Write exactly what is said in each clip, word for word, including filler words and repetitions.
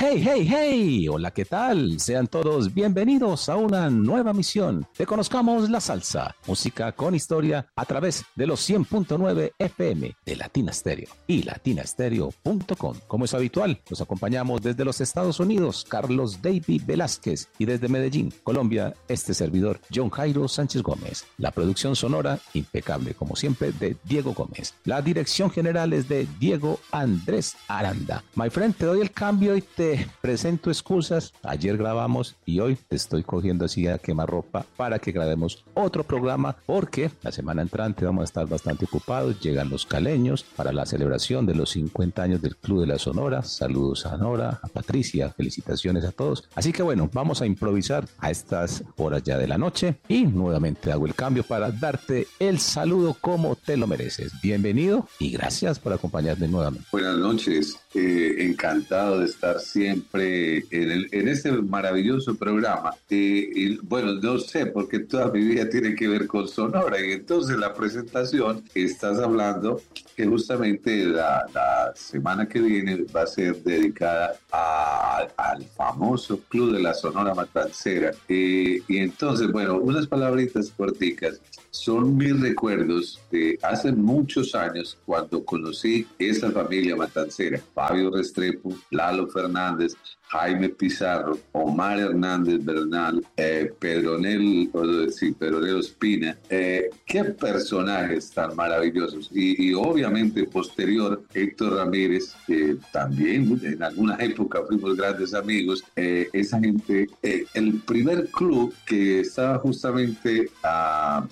Hey, hey, hey, hola, ¿qué tal? Sean todos bienvenidos a una nueva misión de Conozcamos la Salsa, música con historia a través de los cien punto nueve F M de Latina Stereo y latina stereo punto com. Como es habitual, nos acompañamos desde los Estados Unidos, Carlos David Velázquez, y desde Medellín, Colombia, este servidor, John Jairo Sánchez Gómez. La producción sonora, impecable como siempre, de Diego Gómez. La dirección general es de Diego Andrés Aranda. My friend, te doy el cambio y te presento excusas. Ayer grabamos y hoy te estoy cogiendo así a quemarropa para que grabemos otro programa, porque la semana entrante vamos a estar bastante ocupados. Llegan los caleños para la celebración de los cincuenta años del Club de la Sonora. Saludos a Nora, a Patricia, felicitaciones a todos. Así que bueno, vamos a improvisar a estas horas ya de la noche y nuevamente hago el cambio para darte el saludo como te lo mereces. Bienvenido y gracias por acompañarme nuevamente. Buenas noches, eh, encantado de estar siempre en, el, en este maravilloso programa. Eh, y, bueno, no sé, porque toda mi vida tiene que ver con Sonora, y entonces la presentación estás hablando que justamente la, la semana que viene va a ser dedicada a, al famoso Club de la Sonora Matancera. Eh, y entonces, bueno, unas palabritas corticas. Son mis recuerdos de hace muchos años cuando conocí esa familia matancera. Fabio Restrepo, Lalo Fernández, Jaime Pizarro, Omar Hernández Bernal, eh, Pedronel, sí, Pedronel Ospina. Eh, qué personajes tan maravillosos. Y, y obviamente posterior, Héctor Ramírez, que también en alguna época fuimos grandes amigos. Eh, esa gente, eh, el primer club que estaba justamente a...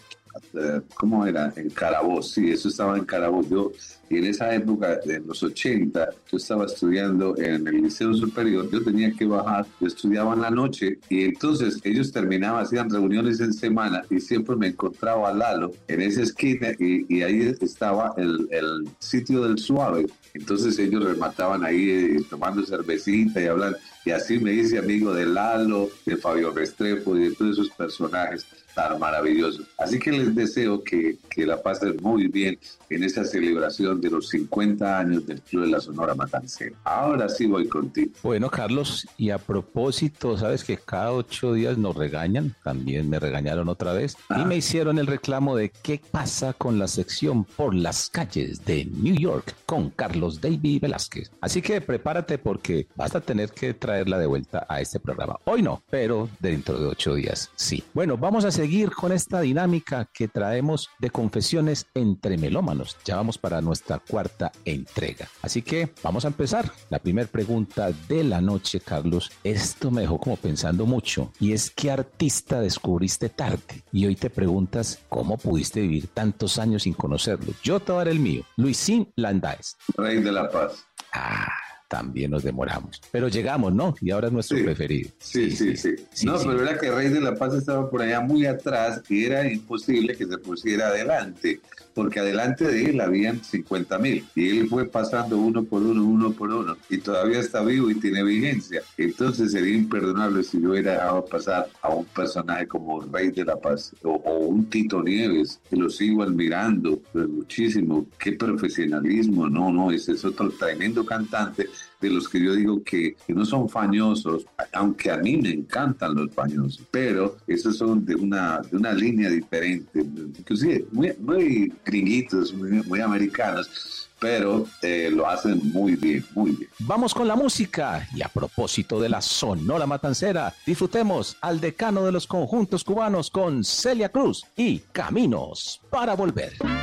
¿cómo era? En Caraboz, sí, eso estaba en Caraboz. Yo, y en esa época, en los ochenta, yo estaba estudiando en el Liceo Superior, yo tenía que bajar, yo estudiaba en la noche, y entonces ellos terminaban, hacían reuniones en semana, y siempre me encontraba a Lalo en esa esquina, y, y ahí estaba el, el sitio del Suave. Entonces ellos remataban ahí eh, tomando cervecita y hablando, y así me hice amigo de Lalo, de Fabio Restrepo y de todos esos personajes tan maravillosos. Así que les deseo que, que la pasen muy bien en esa celebración de los cincuenta años del Club de la Sonora Matancera. Ahora sí voy contigo. Bueno, Carlos, y a propósito, sabes que cada ocho días nos regañan, también me regañaron otra vez, ah. y me hicieron el reclamo de qué pasa con la sección Por las calles de New York con Carlos David Velázquez. Así que prepárate porque vas a tener que traerla de vuelta a este programa. Hoy no, pero dentro de ocho días sí. Bueno, vamos a seguir con esta dinámica que traemos de confesiones entre melómanos. Ya vamos para nuestra cuarta entrega. Así que vamos a empezar. La primera pregunta de la noche, Carlos, esto me dejó como pensando mucho, y es ¿qué artista descubriste tarde? Y hoy te preguntas ¿cómo pudiste vivir tantos años sin conocerlo? Yo te voy a dar el mío. Luisín Landaes. Rey de la Paz. Ah, también nos demoramos, pero llegamos, ¿no? Y ahora es nuestro sí, preferido. Sí, sí, sí. sí. sí no, sí. Pero era que Rey de la Paz estaba por allá muy atrás y era imposible que se pusiera adelante, porque adelante de él habían cincuenta mil y él fue pasando uno por uno, uno por uno, y todavía está vivo y tiene vigencia. Entonces sería imperdonable si yo hubiera dejado pasar a un personaje como Rey de la Paz o, o un Tito Nieves, que lo sigo admirando pues, muchísimo. Qué profesionalismo, no, no, ese es otro tremendo cantante de los que yo digo que, que no son fañosos, aunque a mí me encantan los fañosos, pero esos son de una, de una línea diferente, inclusive muy, muy gringuitos, muy, muy americanos, pero eh, lo hacen muy bien, muy bien. Vamos con la música, y a propósito de la Sonora Matancera, disfrutemos al decano de los conjuntos cubanos con Celia Cruz y Caminos para Volver.